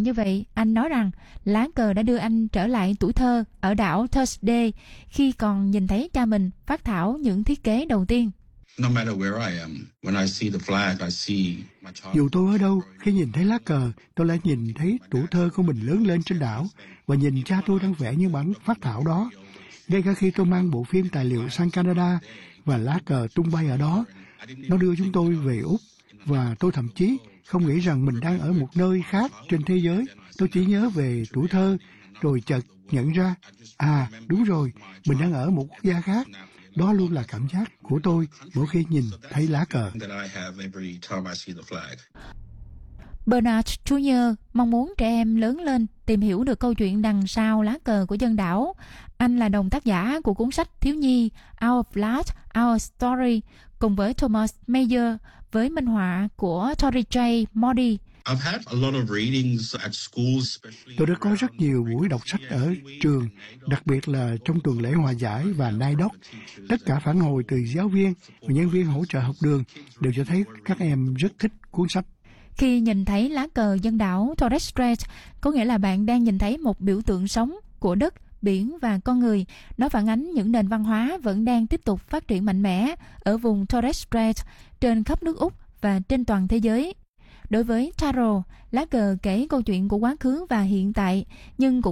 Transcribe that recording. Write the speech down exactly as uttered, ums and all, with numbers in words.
như vậy, anh nói rằng lá cờ đã đưa anh trở lại tuổi thơ ở đảo Thursday khi còn nhìn thấy cha mình phác thảo những thiết kế đầu tiên. Dù tôi ở đâu, khi nhìn thấy lá cờ, tôi lại nhìn thấy tuổi thơ của mình lớn lên trên đảo và nhìn cha tôi đang vẽ những bản phác thảo đó. Ngay cả khi tôi mang bộ phim tài liệu sang Canada và lá cờ tung bay ở đó, nó đưa chúng tôi về Úc và tôi thậm chí không nghĩ rằng mình đang ở một nơi khác trên thế giới. Tôi chỉ nhớ về tuổi thơ, rồi chợt nhận ra, à đúng rồi, mình đang ở một quốc gia khác. Đó luôn là cảm giác của tôi mỗi khi nhìn thấy lá cờ. Bernard Junior mong muốn trẻ em lớn lên tìm hiểu được câu chuyện đằng sau lá cờ của dân đảo. Anh là đồng tác giả của cuốn sách thiếu nhi Our Flag, Our Story cùng với Thomas Mayer với minh họa của Tori J. Modi. Tôi đã có rất nhiều buổi đọc sách ở trường, đặc biệt là trong tuần lễ hòa giải và Night Dog. Tất cả phản hồi từ giáo viên và nhân viên hỗ trợ học đường đều cho thấy các em rất thích cuốn sách. Khi nhìn thấy lá cờ dân đảo Torres Strait, có nghĩa là bạn đang nhìn thấy một biểu tượng sống của đất, biển và con người. Nó phản ánh những nền văn hóa vẫn đang tiếp tục phát triển mạnh mẽ ở vùng Torres Strait, trên khắp nước Úc và trên toàn thế giới. Đối với Taro, lá cờ kể câu chuyện của quá khứ và hiện tại, nhưng cũng